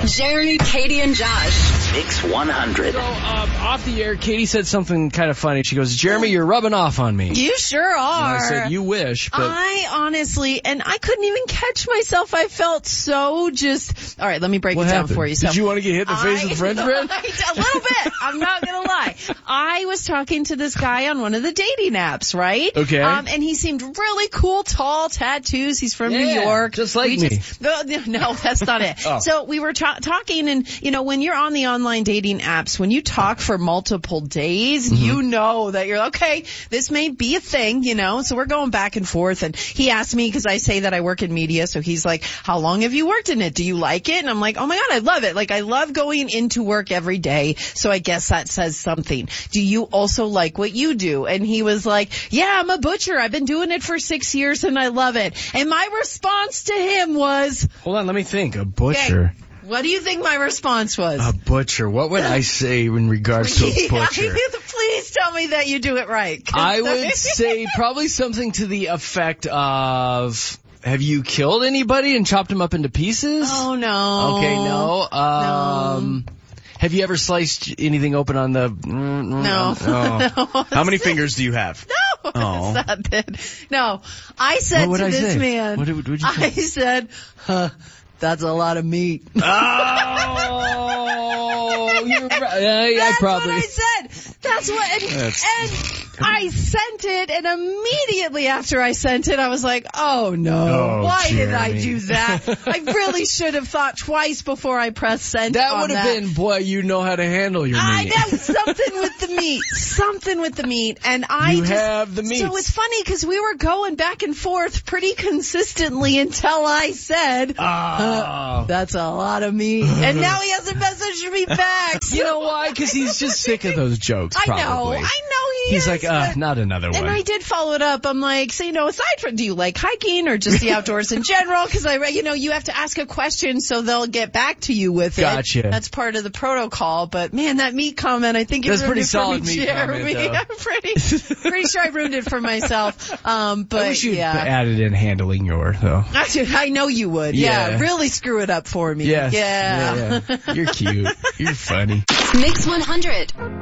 Jeremy, Katie, and Josh. Mix 100. So, off the air, Katie said something kind of funny. She goes, Jeremy, you're rubbing off on me. You sure are. And I said, you wish, but... I honestly, and I couldn't even catch myself. I felt so just... All right, let me break it down for you. So, did you want to get hit in the face with French bread? A little bit. I'm not going to lie. I was talking to this guy on one of the dating apps, right? Okay. And he seemed really cool, tall, tattoos. He's from New York. Just like me. No, that's not it. Oh. So we were talking, and, you know, when you're on the online dating apps, when you talk for multiple days, you know that you're, okay, this may be a thing, you know, so we're going back and forth. And he asked me, because I say that I work in media, so he's like, how long have you worked in it? Do you like it? And I'm like, oh my God, I love it. Like, I love going into work every day, so I guess that says something. Do you also like what you do? And he was like, yeah, I'm a butcher. I've been doing it for 6 years and I love it. And my response to him was... Hold on, let me think. A butcher. Okay, what do you think my response was? A butcher. What would I say in regards to a butcher? Please tell me that you do it right. I would say probably something to the effect of... Have you killed anybody and chopped them up into pieces? Oh, no. Okay, no. No. Have you ever sliced anything open on the... No. Oh. How many fingers do you have? No, Oh. it's not that. No, I said to this man, What would you say? I said, that's a lot of meat. Oh, you're right. That's probably. what I said. That's what, and I sent it, and immediately after I sent it, I was like, oh no, why did I do that? I really should have thought twice before I pressed send. That would have been, boy, you know how to handle your meat. I know, something with the meat. Something with the meat. And you have the meat. So it's funny because we were going back and forth pretty consistently until I said, that's a lot of meat. And now he hasn't messaged me back. So you know why? Because he's just sick of those jokes, probably. I know He's like, not another one. And I did follow it up. I'm like, so, you know, aside from, do you like hiking or just the outdoors in general? Because you have to ask a question so they'll get back to you with it. Gotcha. That's part of the protocol. But man, that meat comment, I think it ruined pretty it solid for me, meat Jeremy. comment, I'm pretty sure I ruined it for myself. But I wish you added in handling your, though. I know you would. Yeah. Really screw it up for me. Yes. Yeah. You're cute. You're funny. Mix 100.